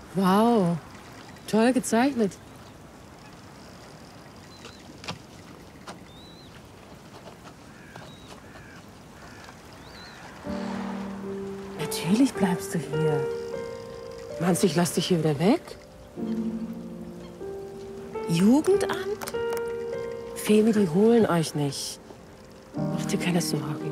Wow, toll gezeichnet. Natürlich bleibst du hier. Meinst du, ich lass dich hier wieder weg? Jugendamt? Femi, die holen euch nicht. Mach dir keine Sorgen.